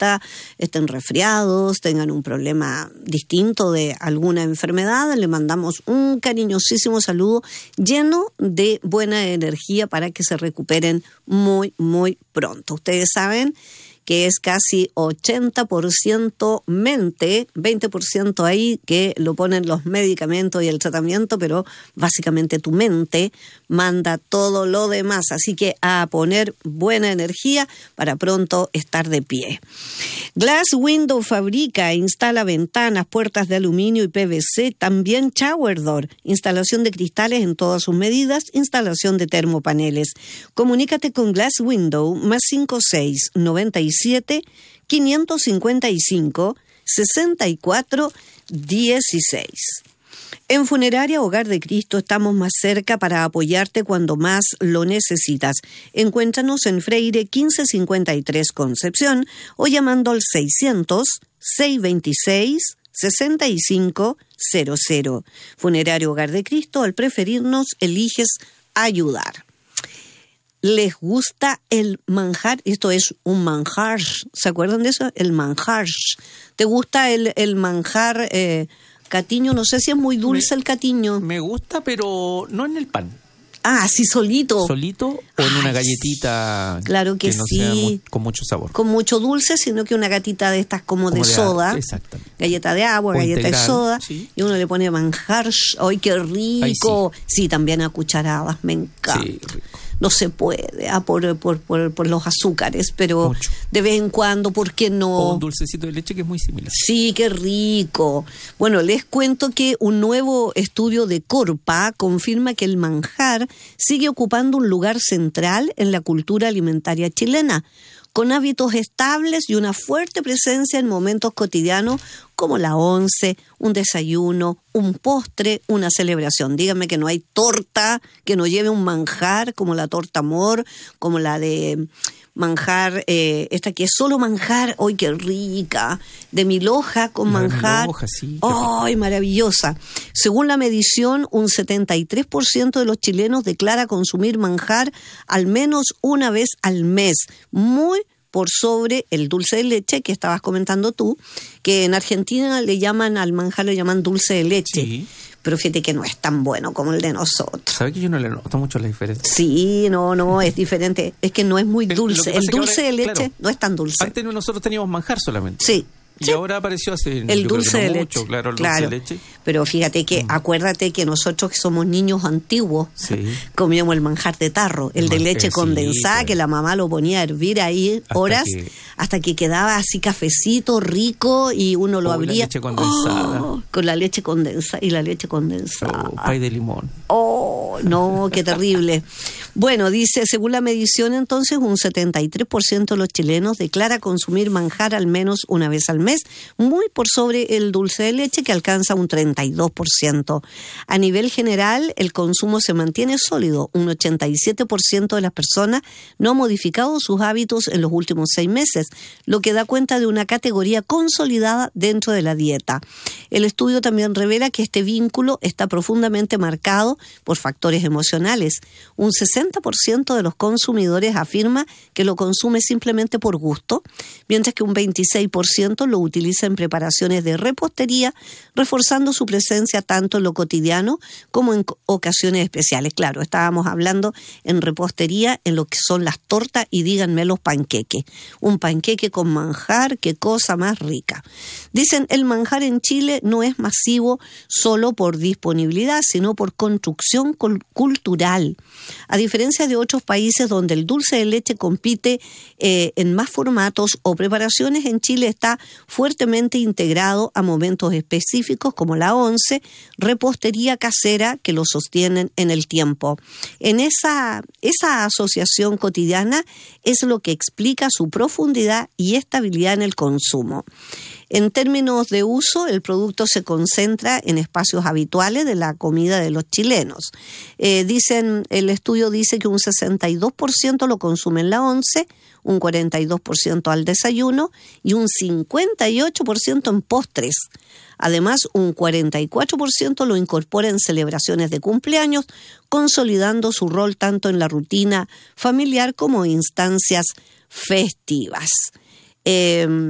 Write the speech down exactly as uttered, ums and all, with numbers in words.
gripita, estén resfriados, tengan un problema distinto de alguna enfermedad, le mandamos un cariñosísimo saludo lleno de buena energía para que se recuperen muy, muy pronto. Ustedes saben que es casi ochenta por ciento mente, veinte por ciento ahí que lo ponen los medicamentos y el tratamiento, pero básicamente tu mente manda todo lo demás. Así que a poner buena energía para pronto estar de pie. Glass Window fabrica, instala ventanas, puertas de aluminio y P V C, también shower door, instalación de cristales en todas sus medidas, instalación de termopaneles. Comunícate con Glass Window más cinco seis noventa y siete, quinientos cincuenta y cinco, sesenta y cuatro dieciséis. En Funeraria Hogar de Cristo estamos más cerca para apoyarte cuando más lo necesitas. Encuéntranos en Freire quince cincuenta y tres Concepción o llamando al seiscientos, seiscientos veintiséis, sesenta y cinco cero cero. Funerario Hogar de Cristo, al preferirnos, eliges ayudar. ¿Les gusta el manjar? Esto es un manjar. ¿Se acuerdan de eso? El manjar. ¿Te gusta el, el manjar eh, catiño? No sé si es muy dulce me, el catiño. Me gusta, pero no en el pan. Ah, sí, solito. ¿Solito o en Ay, una galletita? Claro que, que no sí. sea muy, con mucho sabor. Con mucho dulce, sino que una gatita de estas como, como de, de soda. Agua, exactamente. Galleta de agua, o galleta integral, de soda. Sí. Y uno le pone manjar. ¡Ay, qué rico! Ay, sí. sí, también a cucharadas, me encanta. Sí, rico. No se puede, ah, por, por, por, por los azúcares, pero mucho. De vez en cuando, ¿por qué no? O un dulcecito de leche que es muy similar. Sí, qué rico. Bueno, les cuento que un nuevo estudio de Corpa confirma que el manjar sigue ocupando un lugar central en la cultura alimentaria chilena, con hábitos estables y una fuerte presencia en momentos cotidianos como la once, un desayuno, un postre, una celebración. Díganme que no hay torta que no lleve un manjar, como la torta amor, como la de manjar, eh, esta que es solo manjar, ¡ay, qué rica! De mil hoja con la manjar. Mil hoja, sí, ¡Ay, maravillosa! Según la medición, un setenta y tres por ciento de los chilenos declara consumir manjar al menos una vez al mes. Muy por sobre el dulce de leche que estabas comentando tú, que en Argentina le llaman al manjar, le llaman dulce de leche. Sí. Pero fíjate que no es tan bueno como el de nosotros. ¿Sabes que yo no le noto mucho la diferencia? Sí, no, no, es diferente. Es que no es muy dulce. El, el dulce ahora, de leche claro, no es tan dulce. Antes nosotros teníamos manjar solamente. Sí. Y sí. ahora apareció hace el dulce no de mucho, leche. claro, el claro. dulce de leche. Pero fíjate que, mm. acuérdate que nosotros que somos niños antiguos, sí. comíamos el manjar de tarro, el, el de leche condensada, sí, que la mamá lo ponía a hervir ahí hasta horas, que... hasta que quedaba así cafecito, rico, y uno lo oh, abría. La leche condensada. Oh, con la leche condensada y la leche condensada. Oh, pay de limón. Oh, no, qué terrible. Bueno, dice, según la medición entonces, un setenta y tres por ciento de los chilenos declara consumir manjar al menos una vez al mes, muy por sobre el dulce de leche que alcanza un treinta y dos por ciento. A nivel general, el consumo se mantiene sólido. Un ochenta y siete por ciento de las personas no ha modificado sus hábitos en los últimos seis meses, lo que da cuenta de una categoría consolidada dentro de la dieta. El estudio también revela que este vínculo está profundamente marcado por factores emocionales. Un sesenta por ciento de los consumidores afirma que lo consume simplemente por gusto, mientras que un veintiséis por ciento lo utiliza en preparaciones de repostería, reforzando su presencia tanto en lo cotidiano como en ocasiones especiales. Claro, estábamos hablando en repostería, en lo que son las tortas y díganme los panqueques. Un panqueque con manjar, qué cosa más rica. Dicen, el manjar en Chile no es masivo solo por disponibilidad, sino por construcción cultural. A diferencia de otros países donde el dulce de leche compite eh, en más formatos o preparaciones, en Chile está fuertemente integrado a momentos específicos como la once, repostería casera que lo sostienen en el tiempo. En esa, esa asociación cotidiana es lo que explica su profundidad y estabilidad en el consumo. En términos de uso, el producto se concentra en espacios habituales de la comida de los chilenos. Eh, dicen, el estudio dice que un sesenta y dos por ciento lo consume en la once, un cuarenta y dos por ciento al desayuno y un cincuenta y ocho por ciento en postres. Además, un cuarenta y cuatro por ciento lo incorpora en celebraciones de cumpleaños, consolidando su rol tanto en la rutina familiar como en instancias festivas. Eh,